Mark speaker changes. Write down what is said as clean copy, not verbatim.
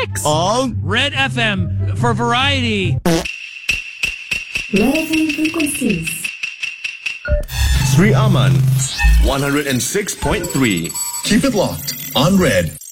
Speaker 1: 101.6.
Speaker 2: Red FM for variety.
Speaker 3: Red FM frequencies.
Speaker 4: Sri Aman, 106.3.
Speaker 5: Keep it locked on Red.